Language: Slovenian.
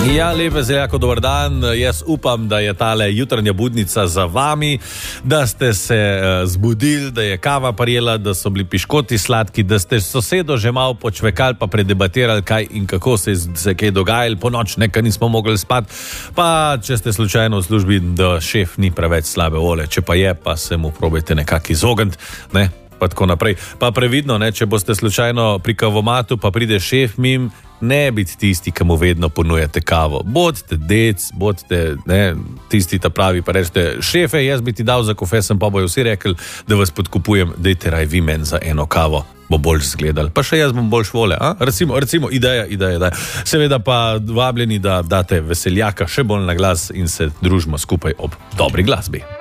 Ja, lep veseljako, dober dan. Jaz upam, da je tale jutranja budnica za vami, da ste se zbudili, da je kava prijela, da so bili piškoti sladki, da ste sosedo že malo počvekali pa predebatirali, kaj in kako se kaj dogajali po noč, nekaj nismo mogli spati, pa če ste slučajno v službi, da šef ni preveč slabe vole, če pa je, pa se mu probajte nekako izogniti, ne, pa tako naprej. Pa previdno, ne, če boste slučajno pri kavomatu, pa pride šef mim, ne biti tisti, ki mu vedno ponujate kavo. Bodite dec, bodite tisti ta pravi, pa rečete, šefe, jaz bi ti dal za kofe, sem pa bojo vsi rekli, da vas podkupujem, dajte raj vi meni za eno kavo, bo boljš zgledal. Pa še jaz bom boljš vole, a? Recimo, ideja. Seveda pa vabljeni, da date veseljaka še bolj na glas in se družimo skupaj ob dobri glasbi.